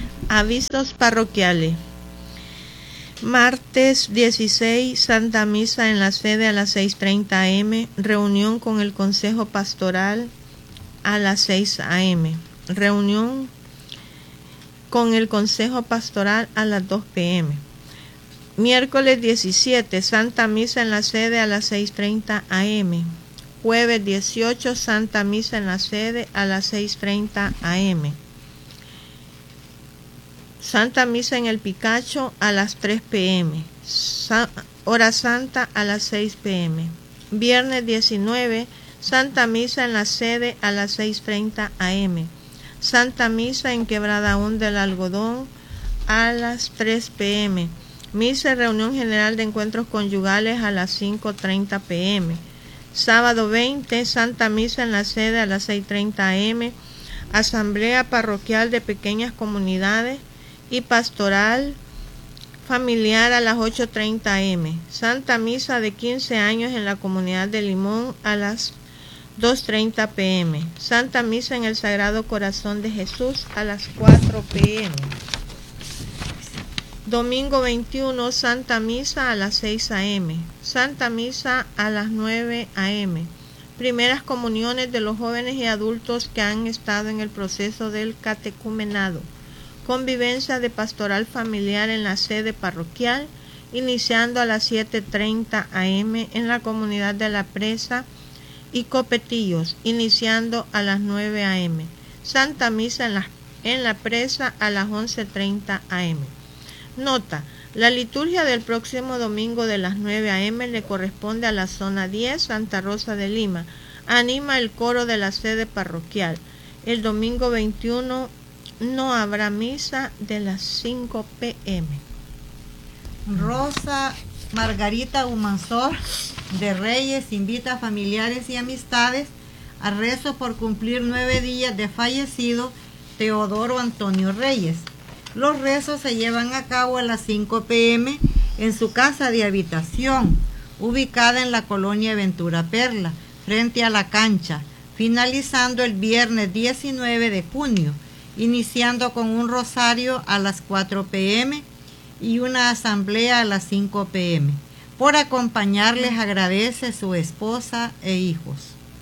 Avisos parroquiales. Martes 16, Santa Misa en la sede a las 6:30 am. Reunión con el Consejo Pastoral a las 6 am. Reunión con el Consejo Pastoral a las 2 p.m. Miércoles 17, Santa Misa en la sede a las 6:30 am. Jueves 18, Santa Misa en la sede a las 6:30 am. Santa Misa en el Picacho a las 3 p.m. Hora Santa a las 6 p.m. Viernes 19, Santa Misa en la sede a las 6:30 am. Santa Misa en Quebrada Honda del Algodón a las 3 p.m. Misa y reunión general de encuentros conyugales a las 5:30 p.m. Sábado 20, Santa Misa en la sede a las 6:30 am. Asamblea parroquial de pequeñas comunidades y pastoral familiar a las 8:30 am. Santa Misa de 15 años en la comunidad de Limón a las 2:30 p.m. Santa Misa en el Sagrado Corazón de Jesús a las 4 p.m. Domingo 21, Santa Misa a las 6 am. Santa Misa a las 9 am. Primeras comuniones de los jóvenes y adultos que han estado en el proceso del catecumenado. Convivencia de pastoral familiar en la sede parroquial, iniciando a las 7:30 am en la comunidad de La Presa y Copetillos, iniciando a las 9 am. Santa Misa en la Presa a las 11:30 am. Nota: la liturgia del próximo domingo de las 9 am le corresponde a la zona 10, Santa Rosa de Lima. Anima el coro de la sede parroquial. El domingo 21 no habrá misa de las 5 p.m. Rosa Margarita Humansor de Reyes invita a familiares y amistades a rezo por cumplir 9 días de fallecido Teodoro Antonio Reyes. Los rezos se llevan a cabo a las 5 p.m. en su casa de habitación, ubicada en la colonia Ventura Perla, frente a la cancha, finalizando el viernes 19 de junio, iniciando con un rosario a las 4 p.m. y una asamblea a las 5 p.m. Por acompañarles agradece su esposa e hijos.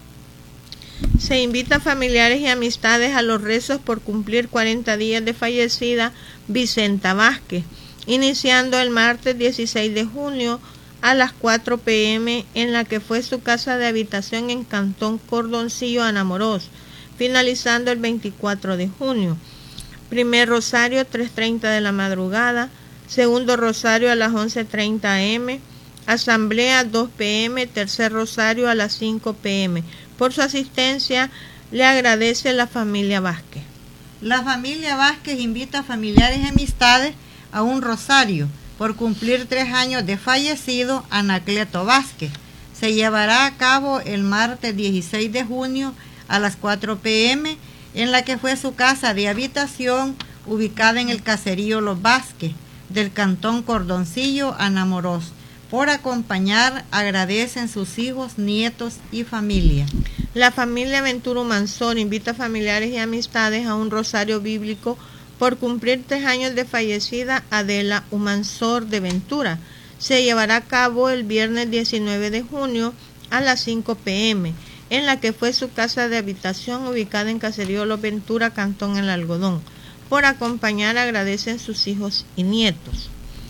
Se invita a familiares y amistades a los rezos por cumplir 40 días de fallecida Vicenta Vázquez, iniciando el martes 16 de junio a las 4 p.m. en la que fue su casa de habitación en Cantón Cordoncillo, Anamorós, finalizando el 24 de junio. Primer rosario 3:30 de la madrugada, segundo rosario a las 11:30 am, asamblea 2 p.m, tercer rosario a las 5 p.m. Por su asistencia le agradece la familia Vázquez. La familia Vázquez invita a familiares y amistades a un rosario por cumplir 3 años de fallecido Anacleto Vázquez. Se llevará a cabo el martes 16 de junio a las 4 p.m. en la que fue su casa de habitación ubicada en el caserío Los Vázquez del Cantón Cordoncillo, Anamorós. Por acompañar agradecen sus hijos, nietos y familia. La familia Ventura Humansor invita a familiares y amistades a un rosario bíblico por cumplir 3 años de fallecida Adela Humansor de Ventura. Se llevará a cabo el viernes 19 de junio a las 5 p.m. en la que fue su casa de habitación ubicada en Caserío Los Ventura, Cantón El Algodón. Por acompañar agradecen sus hijos y nietos.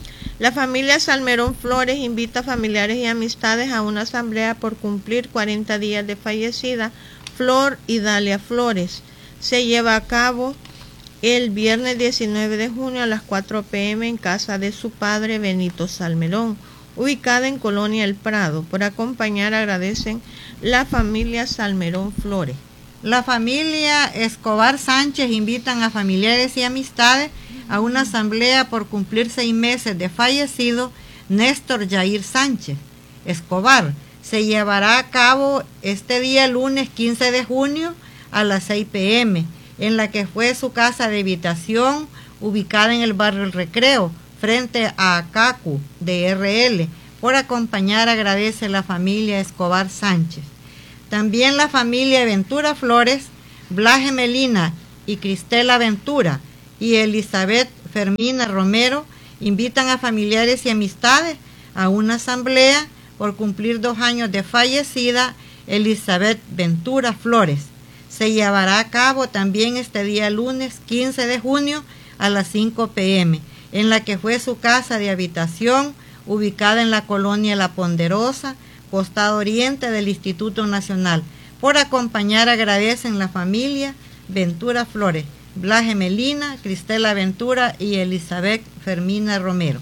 La familia Salmerón Flores invita a familiares y amistades a una asamblea por cumplir 40 días de fallecida Flor Idalia Flores. Se lleva a cabo el viernes 19 de junio a las 4 p.m. en casa de su padre Benito Salmerón, ubicada en Colonia El Prado. Por acompañar agradecen la familia Salmerón Flores. La familia Escobar Sánchez invitan a familiares y amistades a una asamblea por cumplir 6 meses de fallecido Néstor Yair Sánchez Escobar. Se llevará a cabo este día lunes 15 de junio a las 6 p.m. en la que fue su casa de habitación ubicada en el barrio El Recreo, frente a Acacu de RL. Por acompañar agradece la familia Escobar Sánchez. También la familia Ventura Flores, Blaje Melina y Cristela Ventura y Elizabeth Fermina Romero invitan a familiares y amistades a una asamblea por cumplir 2 años de fallecida Elizabeth Ventura Flores. Se llevará a cabo también este día lunes 15 de junio a las 5 p.m. en la que fue su casa de habitación, ubicada en la colonia La Ponderosa, costado oriente del Instituto Nacional. Por acompañar agradecen la familia Ventura Flores, Blas Melina, Cristela Ventura y Elizabeth Fermina Romero.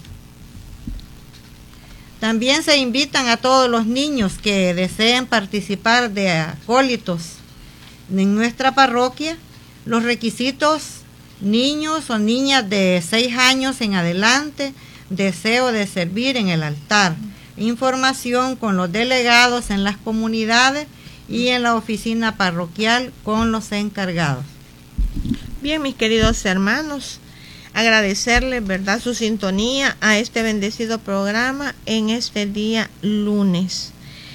También se invitan a todos los niños que deseen participar de acólitos en nuestra parroquia. Los requisitos: niños o niñas de 6 años en adelante, deseo de servir en el altar. Información con los delegados en las comunidades y en la oficina parroquial con los encargados. Bien, mis queridos hermanos, agradecerles, ¿verdad?, su sintonía a este bendecido programa en este día lunes.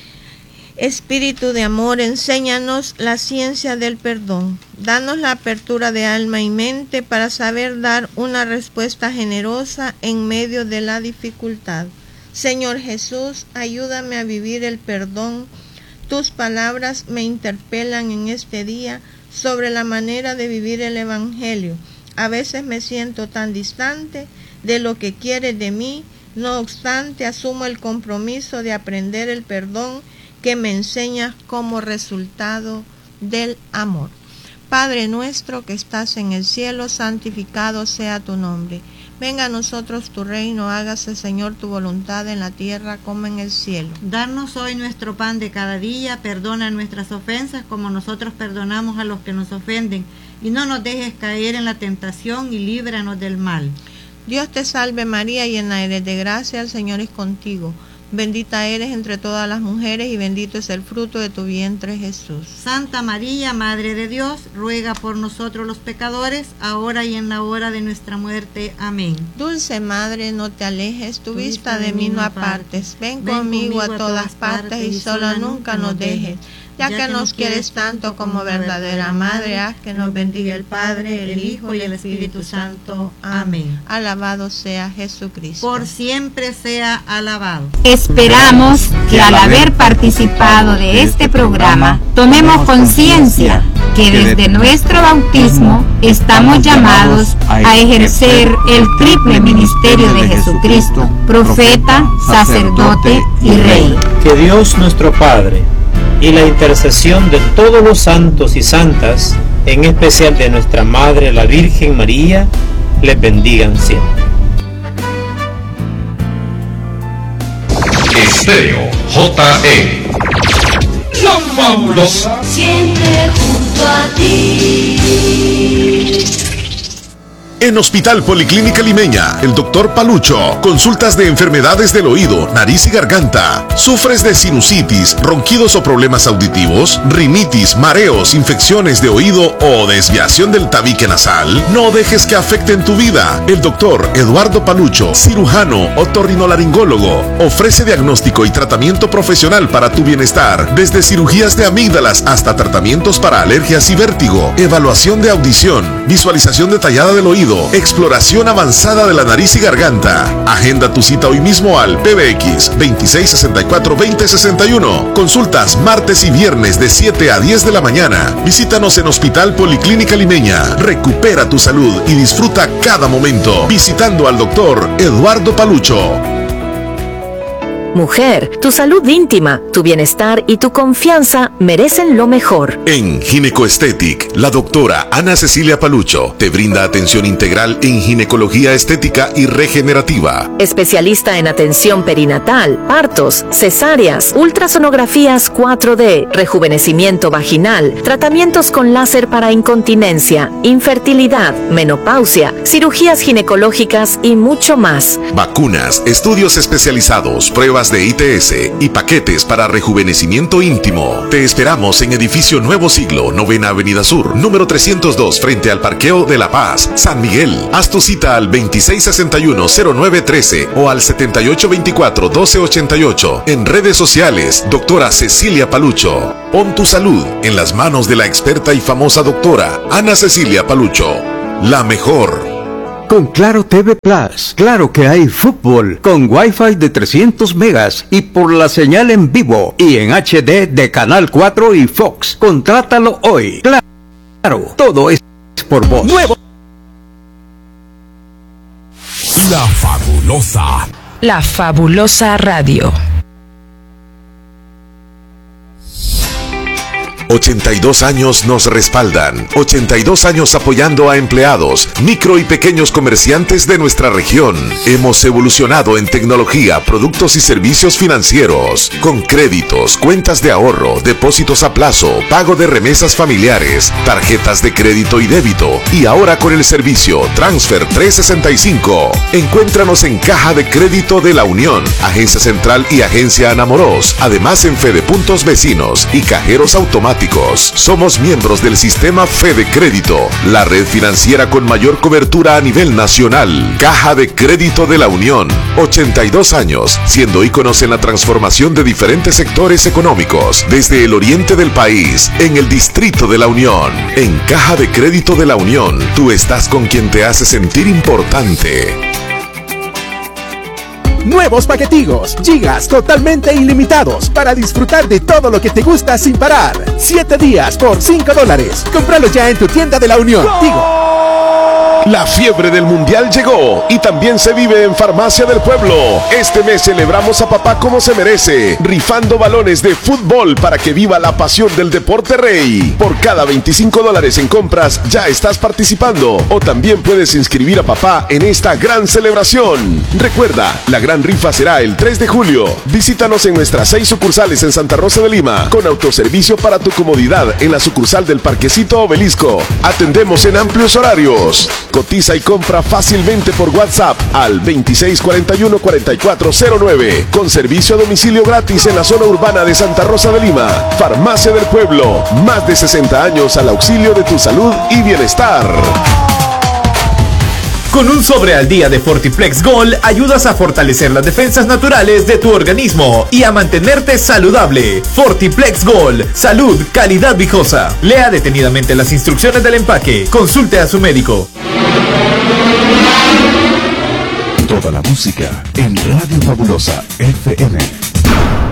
Espíritu de amor, enséñanos la ciencia del perdón. Danos la apertura de alma y mente para saber dar una respuesta generosa en medio de la dificultad. Señor Jesús, ayúdame a vivir el perdón. Tus palabras me interpelan en este día sobre la manera de vivir el Evangelio. A veces me siento tan distante de lo que quieres de mí, no obstante asumo el compromiso de aprender el perdón que me enseñas como resultado del amor. Padre nuestro que estás en el cielo, santificado sea tu nombre. Venga a nosotros tu reino, hágase, Señor, tu voluntad en la tierra como en el cielo. Danos hoy nuestro pan de cada día, perdona nuestras ofensas como nosotros perdonamos a los que nos ofenden, y no nos dejes caer en la tentación y líbranos del mal. Dios te salve María, llena eres de gracia, el Señor es contigo. Bendita eres entre todas las mujeres y bendito es el fruto de tu vientre, Jesús. Santa María, Madre de Dios, ruega por nosotros los pecadores, ahora y en la hora de nuestra muerte. Amén. Dulce Madre, no te alejes, tu vista de mí no apartes. Ven conmigo a todas partes y sola nunca nos dejes. Ya que nos quieres tanto como verdadera Madre, haz que nos bendiga el Padre, el Hijo y el Espíritu Santo. Amén. Alabado sea Jesucristo. Por siempre sea alabado. Esperamos que al haber participado de este programa, tomemos conciencia que desde nuestro bautismo estamos llamados a ejercer el triple ministerio de Jesucristo, profeta, sacerdote y rey. Que Dios nuestro Padre y la intercesión de todos los santos y santas, en especial de nuestra Madre la Virgen María, les bendigan siempre. Estéreo JE, la fabulosa. Siempre junto a ti. En Hospital Policlínica Limeña, el Dr. Palucho, consultas de enfermedades del oído, nariz y garganta. ¿Sufres de sinusitis, ronquidos o problemas auditivos? ¿Rinitis, mareos, infecciones de oído o desviación del tabique nasal? No dejes que afecten tu vida. El Dr. Eduardo Palucho, cirujano, otorrinolaringólogo, ofrece diagnóstico y tratamiento profesional para tu bienestar, desde cirugías de amígdalas hasta tratamientos para alergias y vértigo, evaluación de audición, visualización detallada del oído, exploración avanzada de la nariz y garganta. Agenda tu cita hoy mismo al PBX 2664-2061. Consultas martes y viernes de 7 a 10 de la mañana. Visítanos en Hospital Policlínica Limeña. Recupera tu salud y disfruta cada momento visitando al Dr. Eduardo Palucho. Mujer, tu salud íntima, tu bienestar y tu confianza merecen lo mejor. En Ginecoestetic, la doctora Ana Cecilia Palucho te brinda atención integral en ginecología estética y regenerativa. Especialista en atención perinatal, partos, cesáreas, ultrasonografías 4D, rejuvenecimiento vaginal, tratamientos con láser para incontinencia, infertilidad, menopausia, cirugías ginecológicas y mucho más. Vacunas, estudios especializados, pruebas de ITS y paquetes para rejuvenecimiento íntimo. Te esperamos en Edificio Nuevo Siglo, 9ª Avenida Sur, número 302, frente al Parqueo de La Paz, San Miguel. Haz tu cita al 2661-0913 o al 7824-1288. En redes sociales, doctora Cecilia Palucho. Pon tu salud en las manos de la experta y famosa doctora Ana Cecilia Palucho. La mejor. Con Claro TV Plus, claro que hay fútbol, con Wi-Fi de 300 megas y por la señal en vivo y en HD de Canal 4 y Fox. Contrátalo hoy. Claro, todo es por vos. Nuevo. La Fabulosa. La Fabulosa Radio. 82 años nos respaldan. 82 años apoyando a empleados, micro y pequeños comerciantes de nuestra región. Hemos evolucionado en tecnología, productos y servicios financieros, con créditos, cuentas de ahorro, depósitos a plazo, pago de remesas familiares, tarjetas de crédito y débito, y ahora con el servicio Transfer 365. Encuéntranos en Caja de Crédito de la Unión, Agencia Central y Agencia Anamorós, además en Fede Puntos Vecinos y cajeros automáticos. Somos miembros del sistema Fede Crédito, la red financiera con mayor cobertura a nivel nacional. Caja de Crédito de la Unión, 82 años, siendo íconos en la transformación de diferentes sectores económicos, desde el oriente del país, en el Distrito de la Unión. En Caja de Crédito de la Unión, tú estás con quien te hace sentir importante. Nuevos paquetigos, gigas totalmente ilimitados para disfrutar de todo lo que te gusta sin parar. 7 días por $5. Cómpralo ya en tu tienda de la Unión. Tigo. La fiebre del mundial llegó y también se vive en Farmacia del Pueblo. Este mes celebramos a papá como se merece, rifando balones de fútbol para que viva la pasión del deporte rey. Por cada $25 en compras ya estás participando, o también puedes inscribir a papá en esta gran celebración. Recuerda, la gran rifa será el 3 de julio. Visítanos en nuestras 6 sucursales en Santa Rosa de Lima, con autoservicio para tu comodidad en la sucursal del Parquecito Obelisco. Atendemos en amplios horarios. Cotiza y compra fácilmente por WhatsApp al 2641-4409, con servicio a domicilio gratis en la zona urbana de Santa Rosa de Lima. Farmacia del Pueblo, más de 60 años al auxilio de tu salud y bienestar. Con un sobre al día de Fortiplex Gold ayudas a fortalecer las defensas naturales de tu organismo y a mantenerte saludable. Fortiplex Gold, salud, calidad viejosa. Lea detenidamente las instrucciones del empaque. Consulte a su médico. Toda la música en Radio Fabulosa FM.